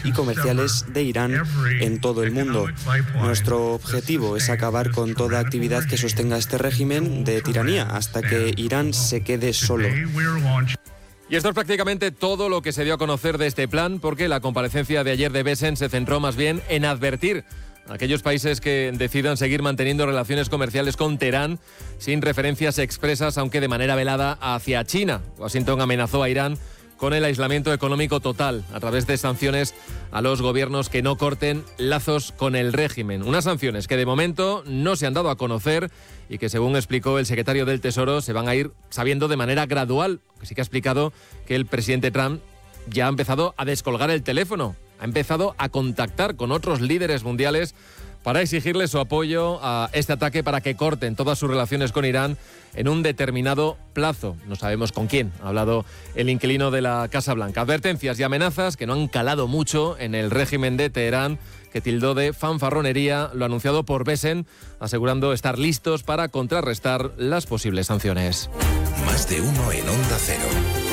y comerciales de Irán en todo el mundo. Nuestro objetivo es acabar con toda actividad que sostenga este régimen de tiranía hasta que Irán se quede solo. Y esto es prácticamente todo lo que se dio a conocer de este plan, porque la comparecencia de ayer de Bessent se centró más bien en advertir a aquellos países que decidan seguir manteniendo relaciones comerciales con Teherán sin referencias expresas, aunque de manera velada, hacia China. Washington amenazó a Irán con el aislamiento económico total a través de sanciones a los gobiernos que no corten lazos con el régimen. Unas sanciones que de momento no se han dado a conocer y que, según explicó el secretario del Tesoro, se van a ir sabiendo de manera gradual. Que sí que ha explicado que el presidente Trump ya ha empezado a descolgar el teléfono, ha empezado a contactar con otros líderes mundiales para exigirle su apoyo a este ataque para que corten todas sus relaciones con Irán en un determinado plazo. No sabemos con quién, ha hablado el inquilino de la Casa Blanca. Advertencias y amenazas que no han calado mucho en el régimen de Teherán, que tildó de fanfarronería lo anunciado por Bessent, asegurando estar listos para contrarrestar las posibles sanciones. Más de uno en Onda Cero.